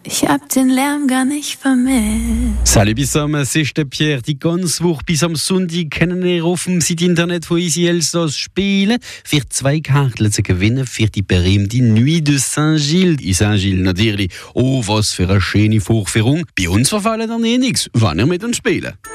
Ich hab den Lärm gar nicht vermisst. Salut bis am 6. Pierre, die ganze Woche bis am Sonntag können wir auf dem Site Internet von Easy Elsass spielen. Für 2 Karten zu gewinnen für die berühmte Nuit de Saint-Gilles. In Saint-Gilles natürlich. Oh, was für eine schöne Vorführung. Bei uns verfallen dann nichts, wenn ihr mit uns spielen.